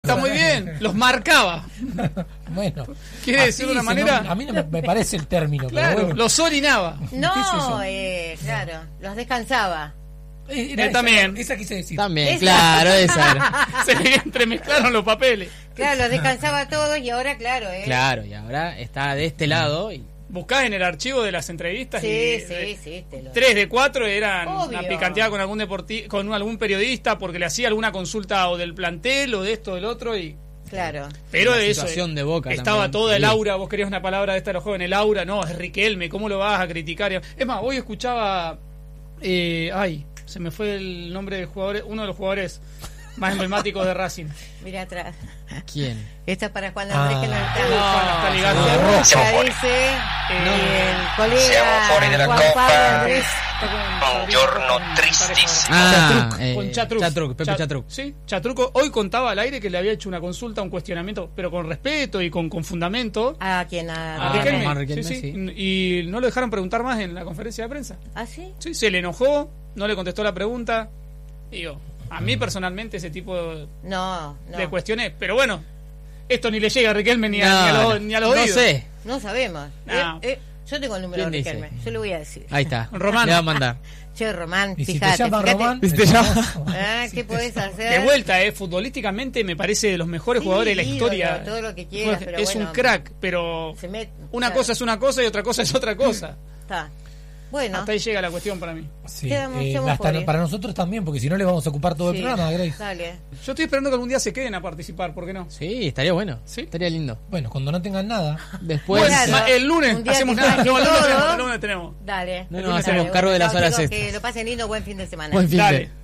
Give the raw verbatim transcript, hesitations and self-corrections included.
Está muy bien, los marcaba. Bueno, quiere decir de una manera. No, a mí no me, me parece el término. Claro, pero bueno. los orinaba. No, eh, claro, los descansaba. Eh, Él también. Esa quise decir. También, Esa. claro, esa era. Se le entremezclaron los papeles. Claro, los descansaba a todos y ahora, claro, eh. Claro, y ahora está de este lado. Y... Buscás en el archivo de las entrevistas Sí, y sí, sí. Te lo... tres de cuatro eran Obvio. una picanteada con algún deporti con algún periodista porque le hacía alguna consulta o del plantel o de esto o del otro y Claro. pero La de eso situación de Boca estaba también. toda el Sí. aura. Vos querías una palabra de esta de los jóvenes, el aura. No, es Riquelme, ¿cómo lo vas a criticar? Es más, hoy escuchaba eh, ay, se me fue el nombre del jugador, uno de los jugadores más emblemáticos de Racing. Mira atrás. ¿Quién? Esta es para Juan Andrés, Ah, que no está. no, está ligado. Se Rojo. busca, dice Eh, el colega Siamo fuori della Juan Coppa. Pablo Andrés. Un giorno tristísimo. Ah, Chatruc, eh, con Chatruc. Chatruc, Pepe Cha- Chatruc. Sí, Chatruco hoy contaba al aire que le había hecho una consulta, un cuestionamiento, pero con respeto y con, con fundamento. ¿A quién? A, A Ah, Riquelme. Román Riquelme, Sí, sí. sí. Y no lo dejaron preguntar más en la conferencia de prensa. ¿Ah, sí? Sí, se le enojó, no le contestó la pregunta. Digo, a mí personalmente ese tipo de, No, no. de cuestiones, pero bueno, esto ni le llega a Riquelme ni a, No, ni a los, ni a los no oídos. sé. No sabemos. No. Eh, eh, yo tengo el número de ¿Quién dice? Riquelme. Yo le voy a decir. Ahí está. Román. Le va a mandar. Che, Román, Y si fíjate. te llaman fíjate. Román, Si te llaman- Ah, ¿qué podés hacer? De vuelta, eh, futbolísticamente me parece de los mejores Sí, jugadores de la ídolo, historia. todo lo que quieras, pero es bueno, un crack, pero se met- una claro. cosa es una cosa y otra cosa es otra cosa. Está. Bueno, Hasta ahí llega la cuestión para mí. Sí, Quedamos- eh, somos hasta pobres. para nosotros también, porque si no le vamos a ocupar todo sí, el programa, Grace. dale. Yo estoy esperando que algún día se queden a participar, ¿por qué no? Sí, estaría bueno. ¿Sí? Estaría lindo. Bueno, cuando no tengan nada. Después. Bueno, Claro. ma- el lunes Un día hacemos que nada. falte No, el lunes todo. tenemos, el lunes tenemos. Dale. No, El no, lunes hacemos tenemos. cargo de las Chao, horas chicos, extras. que lo pasen lindo, buen fin de semana. Buen fin Dale. de-